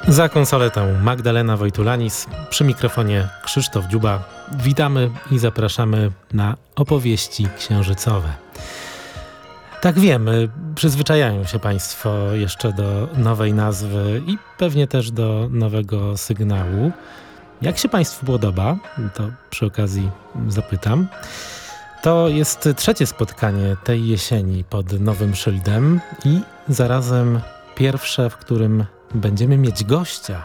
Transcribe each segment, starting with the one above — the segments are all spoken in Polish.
Za konsoletą Magdalena Wojtulanis, przy mikrofonie Krzysztof Dziuba. Witamy i zapraszamy na opowieści księżycowe. Tak wiemy, przyzwyczajają się Państwo jeszcze do nowej nazwy i pewnie też do nowego sygnału. Jak się Państwu podoba? To przy okazji zapytam. To jest trzecie spotkanie tej jesieni pod nowym szyldem i zarazem pierwsze, w którym będziemy mieć gościa.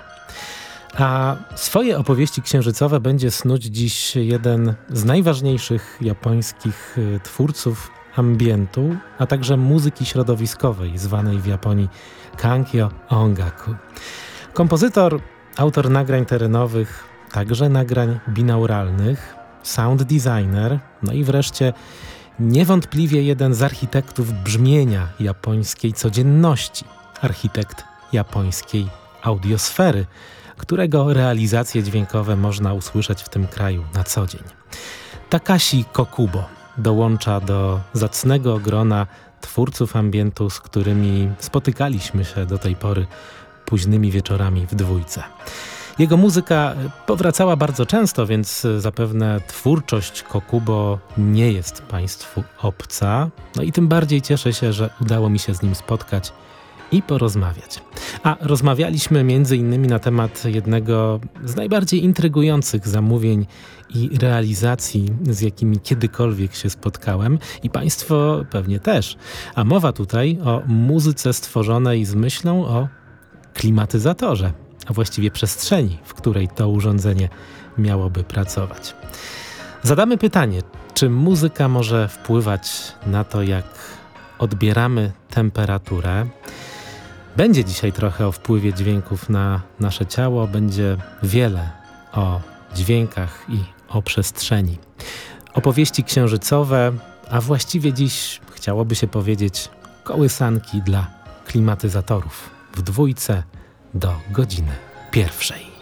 A swoje opowieści księżycowe będzie snuć dziś jeden z najważniejszych japońskich twórców ambientu, a także muzyki środowiskowej, zwanej w Japonii Kankyo Ongaku. Kompozytor, autor nagrań terenowych, także nagrań binauralnych, sound designer, no i wreszcie niewątpliwie jeden z architektów brzmienia japońskiej codzienności, architekt japońskiej audiosfery, którego realizacje dźwiękowe można usłyszeć w tym kraju na co dzień. Takashi Kokubo dołącza do zacnego grona twórców ambientu, z którymi spotykaliśmy się do tej pory późnymi wieczorami w dwójce. Jego muzyka powracała bardzo często, więc zapewne twórczość Kokubo nie jest Państwu obca. No i tym bardziej cieszę się, że udało mi się z nim spotkać i porozmawiać. A rozmawialiśmy m.in. na temat jednego z najbardziej intrygujących zamówień i realizacji, z jakimi kiedykolwiek się spotkałem i Państwo pewnie też. A mowa tutaj o muzyce stworzonej z myślą o klimatyzatorze, a właściwie przestrzeni, w której to urządzenie miałoby pracować. Zadamy pytanie, czy muzyka może wpływać na to, jak odbieramy temperaturę? Będzie dzisiaj trochę o wpływie dźwięków na nasze ciało, będzie wiele o dźwiękach i o przestrzeni. Opowieści księżycowe, a właściwie dziś chciałoby się powiedzieć kołysanki dla klimatyzatorów w dwójce do godziny 1.